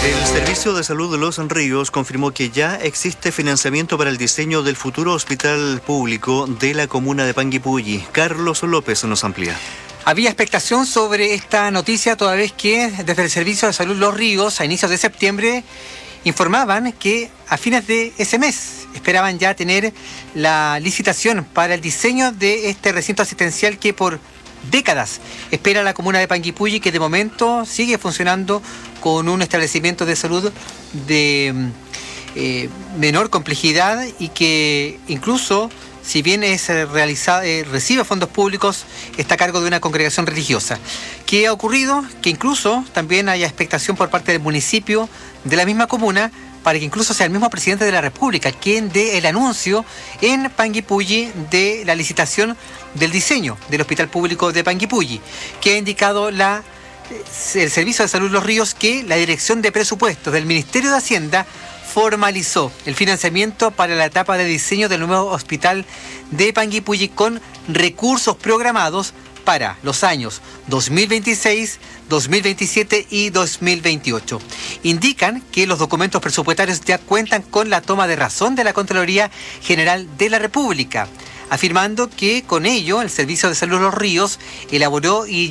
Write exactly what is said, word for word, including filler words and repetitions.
El Servicio de Salud de Los Ríos confirmó que ya existe financiamiento para el diseño del futuro hospital público de la comuna de Panguipulli. Carlos López nos amplía. Había expectación sobre esta noticia toda vez que desde el Servicio de Salud Los Ríos a inicios de septiembre informaban que a fines de ese mes esperaban ya tener la licitación para el diseño de este recinto asistencial que por décadas espera la comuna de Panguipulli, que de momento sigue funcionando con un establecimiento de salud de eh, menor complejidad y que incluso, si bien es realizado, eh, recibe fondos públicos, está a cargo de una congregación religiosa. ¿Qué ha ocurrido? Que incluso también haya expectación por parte del municipio de la misma comuna para que incluso sea el mismo presidente de la República quien dé el anuncio en Panguipulli de la licitación del diseño del Hospital Público de Panguipulli, que ha indicado la, el Servicio de Salud Los Ríos que la Dirección de Presupuestos del Ministerio de Hacienda formalizó el financiamiento para la etapa de diseño del nuevo hospital de Panguipulli con recursos programados para los años dos mil veintiséis, dos mil veintisiete y dos mil veintiocho. Indican que los documentos presupuestarios ya cuentan con la toma de razón de la Contraloría General de la República, afirmando que con ello el Servicio de Salud Los Ríos elaboró y